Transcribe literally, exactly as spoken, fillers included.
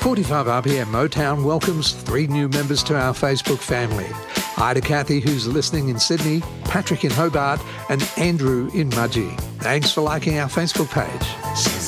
forty-five R P M Motown welcomes three new members to our Facebook family. Ida Cathy, who's listening in Sydney, Patrick in Hobart, and Andrew in Mudgee. Thanks for liking our Facebook page.